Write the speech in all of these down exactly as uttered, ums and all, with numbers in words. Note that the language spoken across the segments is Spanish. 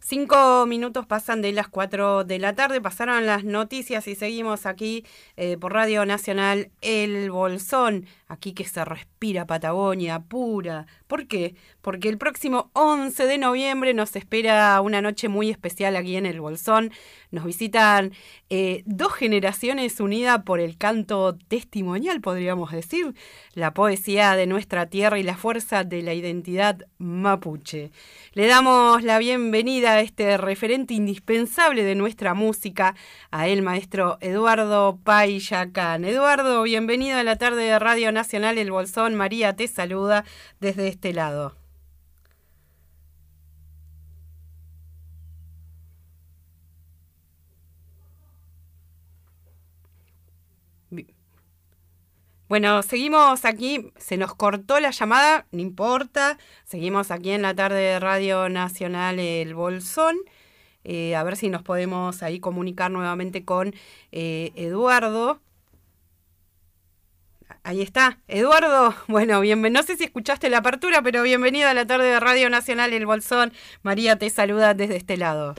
Cinco minutos pasan de las cuatro de la tarde, pasaron las noticias y seguimos aquí eh, por Radio Nacional El Bolsón, aquí que se respira Patagonia pura. ¿Por qué? Porque el próximo once de noviembre nos espera una noche muy especial aquí en El Bolsón. Nos visitan eh, dos generaciones unidas por el canto testimonial, podríamos decir, la poesía de nuestra tierra y la fuerza de la identidad mapuche. Le damos la bienvenida a este referente indispensable de nuestra música, a el maestro Eduardo Paillacán. Eduardo, bienvenido a la tarde de Radio Nacional El Bolsón. María te saluda desde este lado. Bueno, seguimos aquí, se nos cortó la llamada, no importa, seguimos aquí en la tarde de Radio Nacional El Bolsón, eh, a ver si nos podemos ahí comunicar nuevamente con eh, Eduardo. Ahí está, Eduardo, bueno, bienvenido, no sé si escuchaste la apertura, pero bienvenido a la tarde de Radio Nacional El Bolsón. María te saluda desde este lado.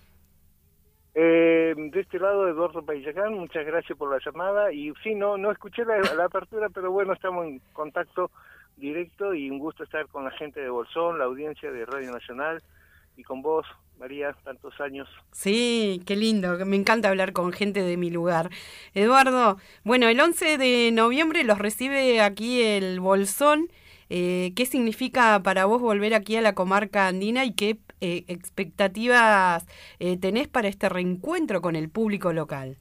Eh, de este lado, Eduardo Paillacán, muchas gracias por la llamada. Y sí, no no escuché la, la apertura, pero bueno, estamos en contacto directo y un gusto estar con la gente de Bolsón, la audiencia de Radio Nacional y con vos, María, tantos años. Sí, qué lindo, me encanta hablar con gente de mi lugar. Eduardo, bueno, el once de noviembre los recibe aquí el Bolsón. Eh, ¿Qué significa para vos volver aquí a la comarca andina y qué eh, expectativas eh, tenés para este reencuentro con el público local?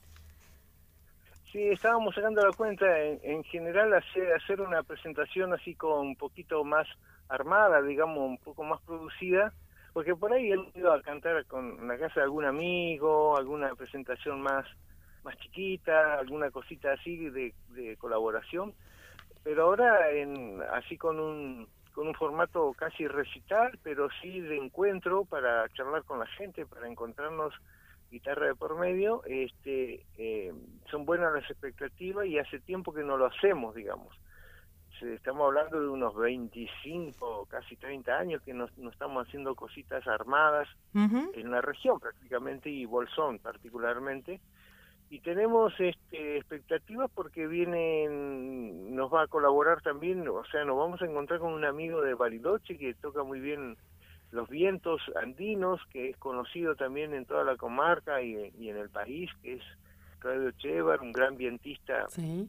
Sí, estábamos sacando la cuenta, en, en general hacer, hacer una presentación así con un poquito más armada, digamos, un poco más producida, porque por ahí él iba a cantar con la casa de algún amigo, alguna presentación más, más chiquita, alguna cosita así de, de colaboración, pero ahora en así con un con un formato casi recital, pero sí de encuentro para charlar con la gente, para encontrarnos guitarra de por medio. Este eh, son buenas las expectativas y hace tiempo que no lo hacemos, digamos. Estamos hablando de unos veinticinco, casi treinta años que no, no estamos haciendo cositas armadas uh-huh. en la región prácticamente, y Bolsón particularmente. Y tenemos este, expectativas porque vienen, nos va a colaborar también, o sea, nos vamos a encontrar con un amigo de Bariloche que toca muy bien los vientos andinos, que es conocido también en toda la comarca y, y en el país, que es Claudio Chevar, un gran vientista sí.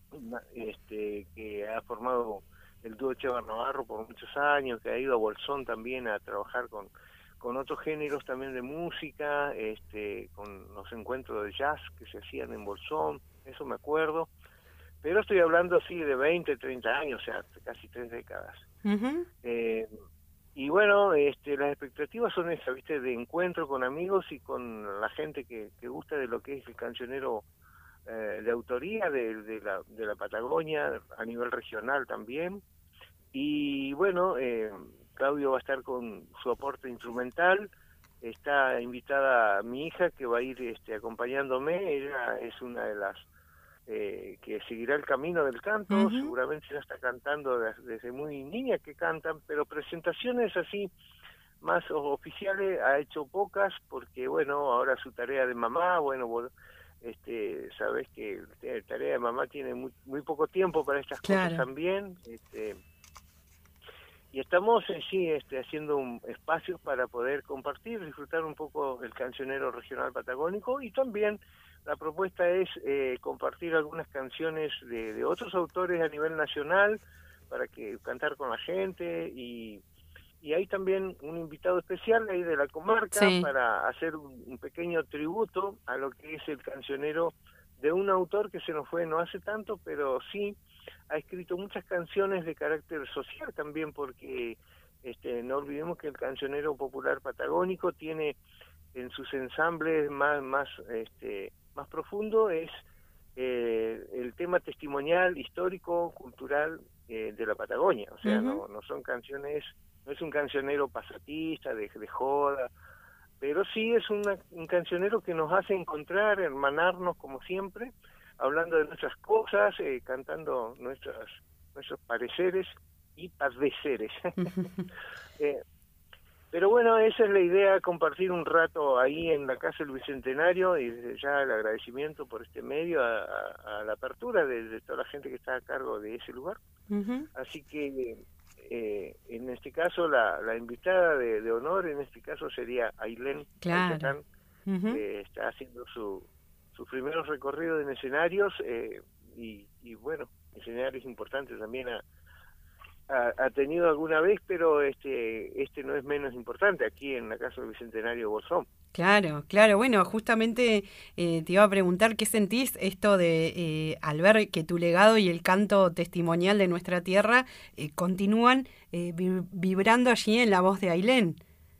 este, que ha formado el dúo Chevar Navarro por muchos años, que ha ido a Bolsón también a trabajar con con otros géneros también de música, este, con los encuentros de jazz que se hacían en Bolsón, eso me acuerdo, pero estoy hablando así de veinte, treinta años, o sea, casi tres décadas. Uh-huh. Eh, y bueno, este, las expectativas son esas, ¿viste? De encuentro con amigos y con la gente que, que gusta de lo que es el cancionero eh, de autoría de, de, la, de la Patagonia, a nivel regional también. Y bueno, eh, Claudio va a estar con su aporte instrumental, está invitada mi hija que va a ir este, acompañándome, ella es una de las eh, que seguirá el camino del canto, uh-huh. seguramente ya está cantando desde, desde muy niña que cantan, pero presentaciones así más oficiales ha hecho pocas, porque bueno, ahora su tarea de mamá, bueno, este sabes que la tarea de mamá tiene muy, muy poco tiempo para estas claro. cosas también, este y estamos eh, sí este, haciendo un espacio para poder compartir, disfrutar un poco el cancionero regional patagónico, y también la propuesta es eh, compartir algunas canciones de, de otros autores a nivel nacional para que cantar con la gente, y, y hay también un invitado especial ahí de la comarca sí. para hacer un, un pequeño tributo a lo que es el cancionero de un autor que se nos fue no hace tanto, pero sí ha escrito muchas canciones de carácter social también, porque este, no olvidemos que el cancionero popular patagónico tiene en sus ensambles más más este, más profundo es eh, el tema testimonial, histórico, cultural eh, de la Patagonia, o sea, uh-huh. no no son canciones, no es un cancionero pasatista de, de joda, pero sí es una, un cancionero que nos hace encontrar, hermanarnos como siempre, hablando de nuestras cosas, eh, cantando nuestras, nuestros pareceres y padeceres. eh, pero bueno, bueno, esa es la idea, compartir un rato ahí en la Casa del Bicentenario y desde ya el agradecimiento por este medio a, a, a la apertura de, de toda la gente que está a cargo de ese lugar. Uh-huh. Así que eh, en este caso la, la invitada de, de honor en este caso sería Ailén Claro. Uh-huh. que está haciendo su, sus primeros recorridos en escenarios eh, y, y bueno, escenarios importantes también a Ha, ha tenido alguna vez, pero este este no es menos importante aquí en la Casa del Bicentenario Bolsón. Claro, claro. Bueno, justamente eh, te iba a preguntar qué sentís esto de eh, al ver que tu legado y el canto testimonial de nuestra tierra eh, continúan eh, vibrando allí en la voz de Ailén.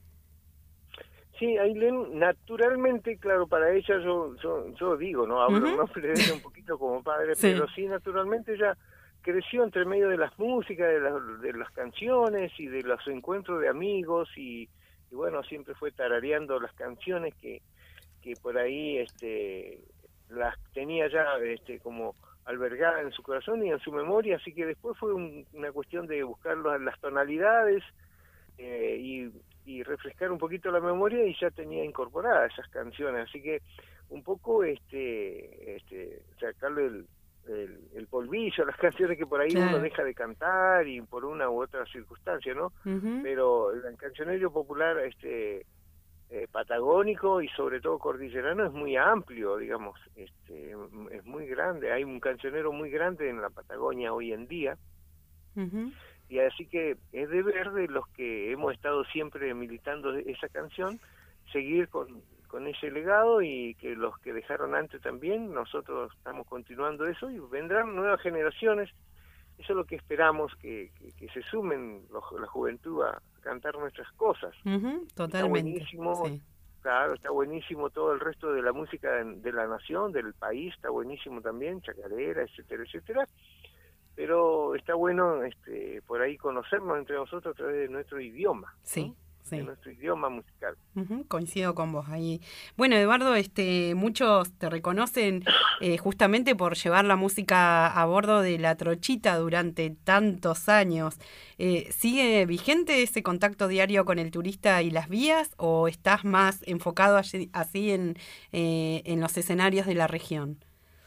Sí, Ailén, naturalmente, claro, para ella yo yo, yo digo, no hablo en Uh-huh. nombre de ella un poquito como padre, Sí. pero sí, naturalmente ella creció entre medio de las músicas, de, la, de las canciones y de los encuentros de amigos y, y bueno, siempre fue tarareando las canciones que, que por ahí este las tenía ya este como albergadas en su corazón y en su memoria, así que después fue un, una cuestión de buscar las tonalidades eh, y, y refrescar un poquito la memoria y ya tenía incorporadas esas canciones, así que un poco este este sacarle el El, el polvillo, las canciones que por ahí Claro. uno deja de cantar y por una u otra circunstancia, ¿no? Uh-huh. Pero el cancionero popular este eh, patagónico y sobre todo cordillerano es muy amplio, digamos, este es muy grande, hay un cancionero muy grande en la Patagonia hoy en día. Uh-huh. Y así que es deber de los que hemos estado siempre militando esa canción, seguir con con ese legado y que los que dejaron antes también, nosotros estamos continuando eso y vendrán nuevas generaciones, eso es lo que esperamos, que, que, que se sumen los, la juventud a cantar nuestras cosas. Uh-huh. Totalmente. Está buenísimo, sí. Claro, está buenísimo todo el resto de la música de la nación, del país, está buenísimo también, chacarera, etcétera, etcétera, pero está bueno este por ahí conocernos entre nosotros a través de nuestro idioma. Sí. ¿no? Sí. De nuestro idioma musical. Uh-huh, coincido con vos ahí. Bueno, Eduardo, este, muchos te reconocen eh, justamente por llevar la música a bordo de la trochita durante tantos años. Eh, ¿Sigue vigente ese contacto diario con el turista y las vías o estás más enfocado allí, así en, eh, en los escenarios de la región?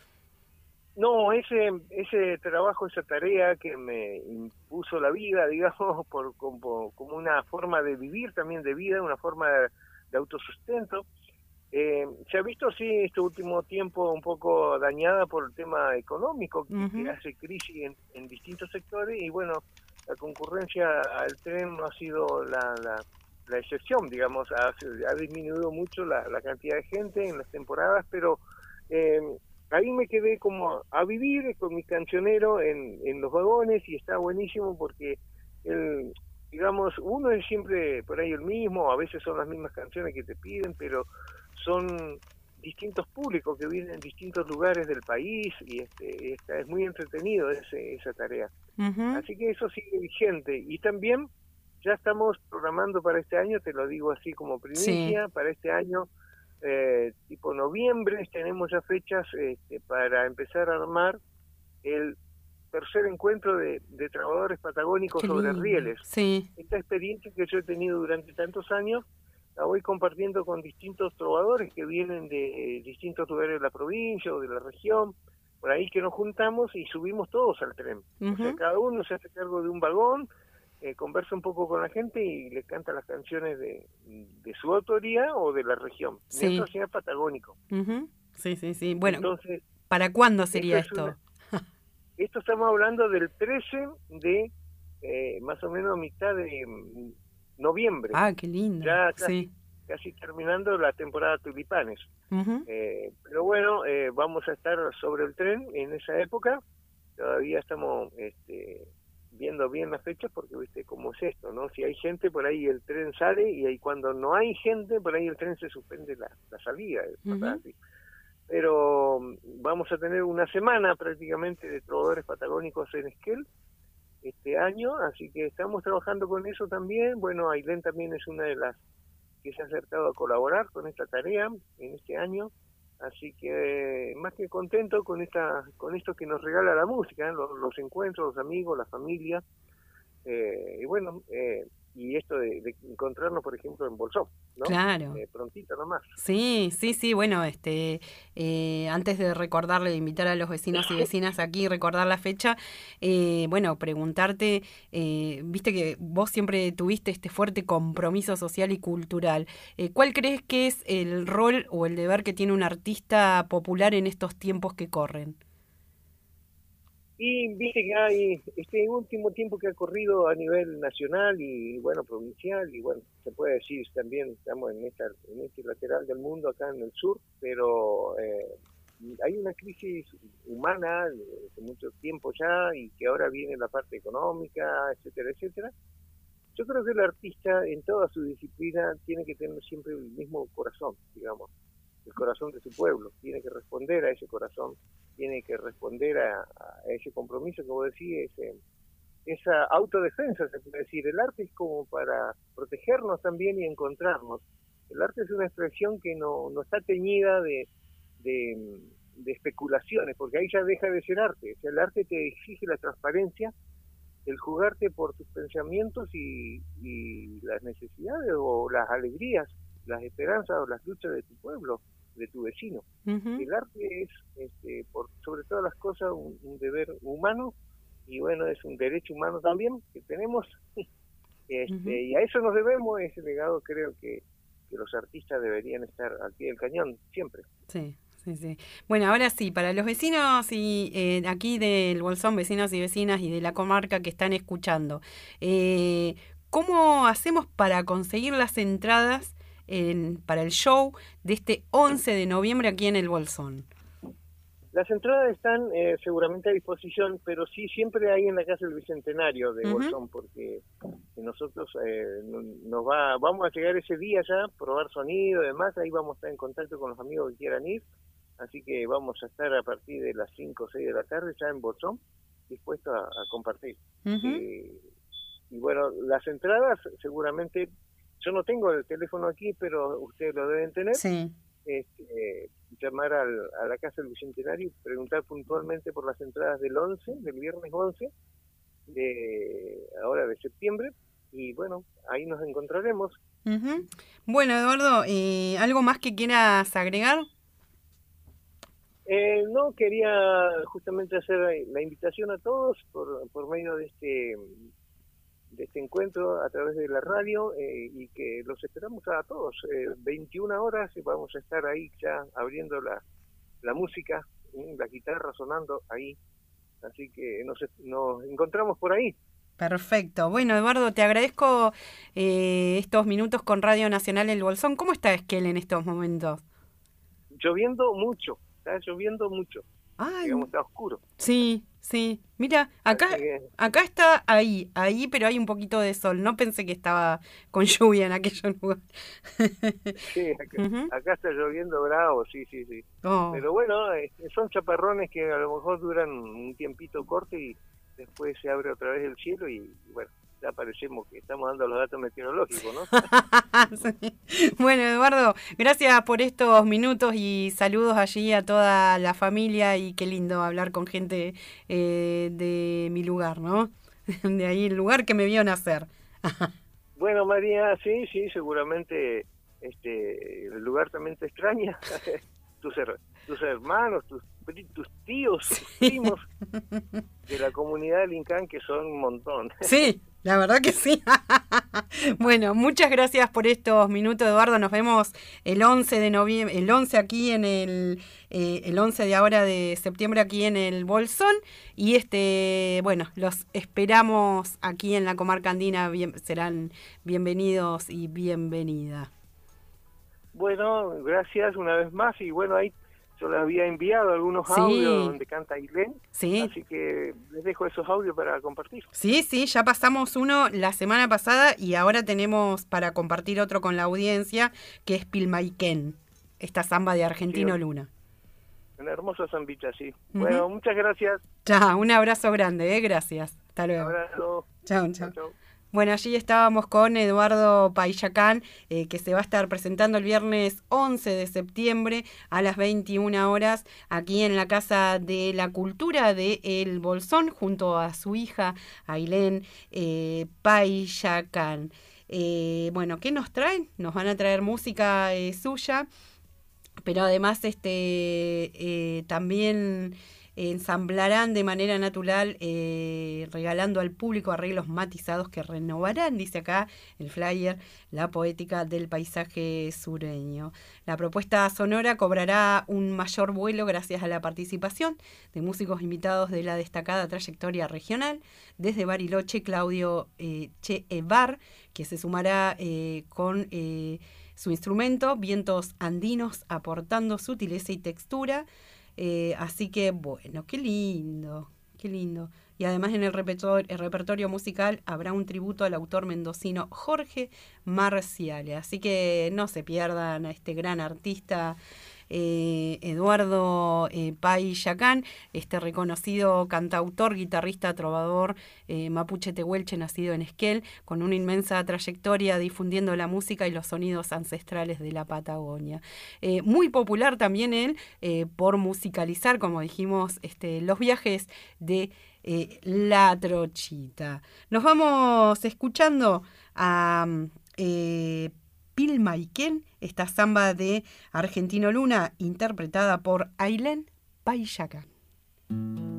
No, ese ese trabajo, esa tarea que me impuso la vida, digamos, por como, como una forma de vivir también de vida, una forma de, de autosustento, eh, se ha visto así este último tiempo un poco dañada por el tema económico que, uh-huh. que hace crisis en, en distintos sectores y bueno, la concurrencia al tren no ha sido la, la, la excepción, digamos, ha, ha disminuido mucho la, la cantidad de gente en las temporadas, pero eh, ahí me quedé como a vivir con mi cancionero en, en los vagones y está buenísimo porque, el, digamos, uno es siempre por ahí el mismo, a veces son las mismas canciones que te piden, pero son distintos públicos que vienen en distintos lugares del país y este, esta, es muy entretenido ese, esa tarea. Uh-huh. Así que eso sigue vigente y también ya estamos programando para este año, te lo digo así como primicia, sí. para este año Eh, tipo noviembre tenemos ya fechas este, para empezar a armar el tercer encuentro de, de trabajadores patagónicos sobre rieles. Sí. Esta experiencia que yo he tenido durante tantos años la voy compartiendo con distintos trovadores que vienen de eh, distintos lugares de la provincia o de la región, por ahí que nos juntamos y subimos todos al tren. Uh-huh. O sea, cada uno se hace cargo de un vagón, Eh, conversa un poco con la gente y le canta las canciones de, de su autoría o de la región. Sí. Esto sea patagónico. Uh-huh. Sí, sí, sí. Bueno, entonces, ¿para cuándo sería esto? esto? Una, esto estamos hablando del trece de eh, más o menos mitad de mm, noviembre. Ah, qué lindo. Ya casi, sí. casi terminando la temporada de tulipanes. Uh-huh. Eh, pero bueno, eh, vamos a estar sobre el tren en esa época. Todavía estamos este, viendo bien las fechas porque viste cómo es esto, ¿no? Si hay gente por ahí el tren sale y ahí cuando no hay gente por ahí el tren se suspende la, la salida, uh-huh. así. Pero vamos a tener una semana prácticamente de trovadores patagónicos en Esquel este año, así que estamos trabajando con eso también. Bueno, Ailén también es una de las que se ha acercado a colaborar con esta tarea en este año. Así que más que contento con esta con esto que nos regala la música, ¿eh? los, los encuentros, los amigos, la familia. Eh, y bueno, eh, y esto de, de encontrarnos, por ejemplo, en Bolsón, ¿no? Claro. Eh, prontito nomás. Sí, sí, sí, bueno, este, eh, antes de recordarle, de invitar a los vecinos y vecinas aquí, recordar la fecha, eh, bueno, preguntarte, eh, viste que vos siempre tuviste este fuerte compromiso social y cultural, eh, ¿cuál crees que es el rol o el deber que tiene un artista popular en estos tiempos que corren? Y viste que hay este último tiempo que ha corrido a nivel nacional y, bueno, provincial, y bueno, se puede decir también, estamos en esta en este lateral del mundo acá en el sur, pero eh, hay una crisis humana de mucho tiempo ya, y que ahora viene la parte económica, etcétera, etcétera. Yo creo que el artista en toda su disciplina tiene que tener siempre el mismo corazón, digamos, el corazón de su pueblo, tiene que responder a ese corazón, tiene que responder a, a ese compromiso que vos decís, ese, esa autodefensa, se puede decir. El arte es como para protegernos también y encontrarnos. El arte es una expresión que no, no está teñida de, de, de especulaciones, porque ahí ya deja de ser arte. O sea, el arte te exige la transparencia, el jugarte por tus pensamientos y, y las necesidades o las alegrías, las esperanzas o las luchas de tu pueblo, de tu vecino. Uh-huh. El arte es, este, por sobre todas las cosas, un, un deber humano, y bueno, es un derecho humano también que tenemos, este, uh-huh. y a eso nos debemos. Ese legado creo que, que los artistas deberían estar al pie del cañón siempre. Sí. Sí, sí. Bueno, ahora sí, para los vecinos y eh, aquí del Bolsón, vecinos y vecinas y de la comarca que están escuchando, eh, ¿cómo hacemos para conseguir las entradas en, para el show de este once de noviembre aquí en el Bolsón? Las entradas están eh, seguramente a disposición, pero sí siempre hay en la Casa del Bicentenario de uh-huh. Bolsón, porque nosotros eh, nos va, vamos a llegar ese día ya, probar sonido y demás, ahí vamos a estar en contacto con los amigos que quieran ir. Así que vamos a estar a partir de las cinco o seis de la tarde ya en Bolsón, dispuestos a, a compartir. Uh-huh. eh, y bueno, las entradas seguramente, yo no tengo el teléfono aquí, pero ustedes lo deben tener. Sí. Este, eh, llamar al, a la Casa del Bicentenario y preguntar puntualmente por las entradas del once, del viernes once, de ahora de septiembre, y bueno, ahí nos encontraremos. Uh-huh. Bueno, Eduardo, eh, ¿algo más que quieras agregar? Eh, no, quería justamente hacer la invitación a todos por, por medio de este de este encuentro a través de la radio, eh, y que los esperamos a todos. Eh, veintiuna horas vamos a estar ahí ya abriendo la, la música, la guitarra sonando ahí, así que nos, nos encontramos por ahí. Perfecto. Bueno, Eduardo, te agradezco eh, estos minutos con Radio Nacional El Bolsón. ¿Cómo está Esquel en estos momentos? Lloviendo mucho. Está lloviendo mucho. Ay, digamos, está oscuro. Sí, sí. Mira, acá acá está ahí, ahí, pero hay un poquito de sol. No pensé que estaba con lluvia en aquellos lugares. Sí, acá, uh-huh. acá está lloviendo bravo, sí, sí, sí. Oh. Pero bueno, eh, son chaparrones que a lo mejor duran un tiempito corto y después se abre otra vez el cielo y, y bueno, ya parecemos que estamos dando los datos meteorológicos, ¿no? Sí. Bueno, Eduardo, gracias por estos minutos y saludos allí a toda la familia, y qué lindo hablar con gente eh, de mi lugar, ¿no? De ahí, el lugar que me vio nacer. Bueno, María, sí, sí, seguramente este el lugar también te extraña. tus, her- tus hermanos, tus, tus tíos, tus primos de la comunidad del Incán, que son un montón. Sí. La verdad que sí. Bueno, muchas gracias por estos minutos, Eduardo. Nos vemos el once de noviembre, el once aquí en el, eh, el once de ahora de septiembre aquí en el Bolsón. Y este, bueno, los esperamos aquí en la comarca andina. Bien, serán bienvenidos y bienvenida. Bueno, gracias una vez más. Y bueno, ahí yo les había enviado algunos sí. audios donde canta Ailén, sí. así que les dejo esos audios para compartir. Sí, sí, ya pasamos uno la semana pasada y ahora tenemos para compartir otro con la audiencia, que es Pilmaiquén, esta samba de Argentino sí. Luna. Una hermosa zambita, sí. Uh-huh. Bueno, muchas gracias. Chao, un abrazo grande, ¿eh? Gracias. Hasta luego. Un abrazo. Chao, chao. Bueno, allí estábamos con Eduardo Paillacán, eh, que se va a estar presentando el viernes once de septiembre a las veintiuna horas aquí en la Casa de la Cultura de El Bolsón, junto a su hija Ailén eh, Paillacán. Eh, bueno, ¿qué nos traen? Nos van a traer música eh, suya, pero además este eh, también ensamblarán de manera natural, eh, regalando al público arreglos matizados que renovarán, dice acá el flyer, la poética del paisaje sureño. La propuesta sonora cobrará un mayor vuelo gracias a la participación de músicos invitados de la destacada trayectoria regional, desde Bariloche, Claudio eh, Che Evar, que se sumará eh, con eh, su instrumento, vientos andinos aportando sutileza y textura. Eh, así que, bueno, qué lindo, qué lindo. Y además en el repertorio, el repertorio musical habrá un tributo al autor mendocino Jorge Marciale. Así que no se pierdan a este gran artista, eh, Eduardo eh, Paillacán, este reconocido cantautor, guitarrista, trovador eh, mapuche tehuelche, nacido en Esquel, con una inmensa trayectoria difundiendo la música y los sonidos ancestrales de la Patagonia. Eh, muy popular también él eh, por musicalizar, como dijimos, este, los viajes de eh, La Trochita. Nos vamos escuchando a eh, Pilmaiquén, esta samba de Argentino Luna, interpretada por Ailén Paillacán.